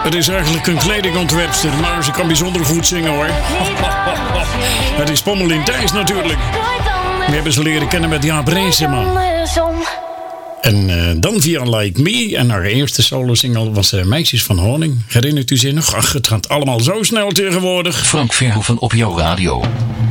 Het is eigenlijk een kledingontwerpster, maar ze kan bijzonder goed zingen hoor. Het is Pommelien Thijs natuurlijk. We hebben ze leren kennen met Jaap Reeseman. En dan via Like Me. En haar eerste solo-single was Meisjes van Honing. Herinnert u zich nog? Ach, het gaat allemaal zo snel tegenwoordig. Frank Verhoeven op jouw radio.